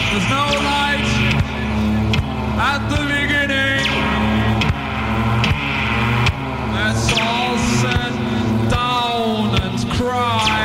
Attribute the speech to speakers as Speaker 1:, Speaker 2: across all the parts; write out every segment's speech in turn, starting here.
Speaker 1: There's no light at the beginning. Let's all sit down and cry.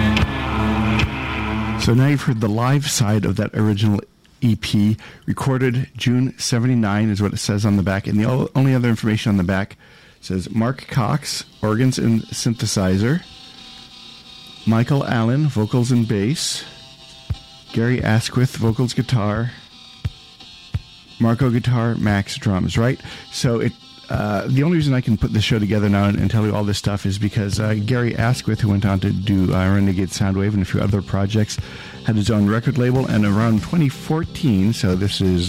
Speaker 2: So now you've heard the live side of that original EP, recorded June 79 is what it says on the back. And the only other information on the back says Mark Cox, organs and synthesizer. Michael Allen, vocals and bass. Gary Asquith, vocals, guitar. Marco guitar, Max drums, right? So the only reason I can put this show together now and tell you all this stuff is because Gary Asquith, who went on to do Renegade Soundwave and a few other projects, had his own record label, and around 2014, so this is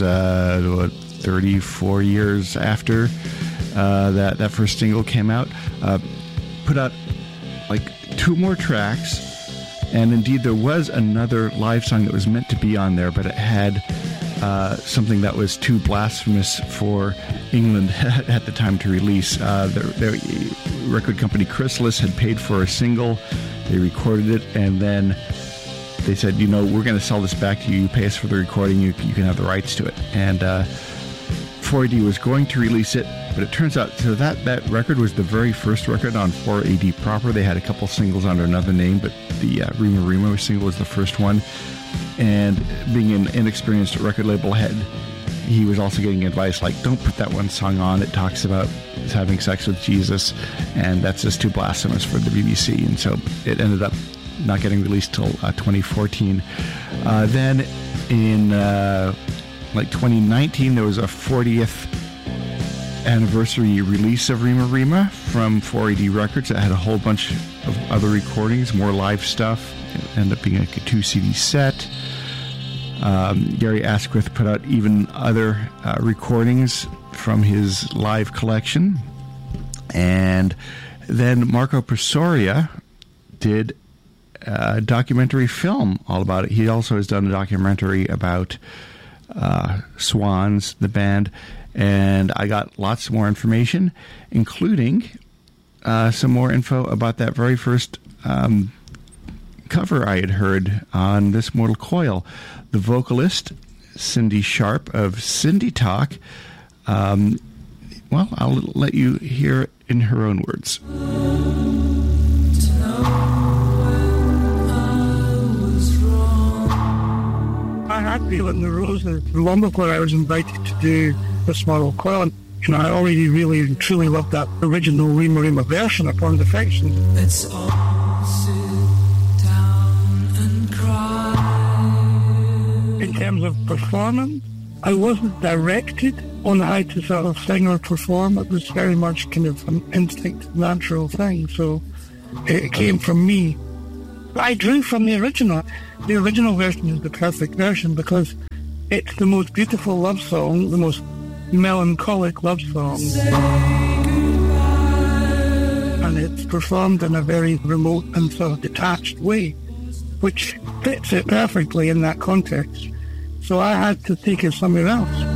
Speaker 2: 34 years after that first single came out, put out like 2 more tracks. And indeed, there was another live song that was meant to be on there, but it had something that was too blasphemous for England at the time to release. Their record company, Chrysalis, had paid for a single. They recorded it, and then they said, we're going to sell this back to you. You pay us for the recording. You can have the rights to it. And 4AD was going to release it, but it turns out that record was the very first record on 4AD proper. They had a couple singles under another name, but the Rima Rima single was the first one. And being an inexperienced record label head, he was also getting advice like, don't put that one song on. It talks about having sex with Jesus, and that's just too blasphemous for the BBC. And so it ended up not getting released till 2014. Then in 2019, there was a 40th anniversary release of Rima Rima from 4AD Records that had a whole bunch of other recordings, more live stuff. It ended up being like a 2 CD set. Gary Asquith put out even other recordings from his live collection. And then Marco Presoria did a documentary film all about it. He also has done a documentary about Swans, the band, and I got lots more information, including some more info about that very first cover I had heard on This Mortal Coil. The vocalist, Cindy Sharp of Cindy Talk, I'll let you hear it in her own words.
Speaker 3: I had been in the Roses, Lumberclare. I was invited to do This Mortal Coil, and I already really and truly loved that original Rima Rima version of Bond Affection.
Speaker 1: Let's all sit down and cry.
Speaker 3: In terms of performance, I wasn't directed on how to sort of sing or perform. It was very much kind of an instinct, natural thing, so it came from me. I drew from the original. The original version is the perfect version because it's the most beautiful love song, the most melancholic love song. And it's performed in a very remote and sort of detached way, which fits it perfectly in that context. So I had to take it somewhere else.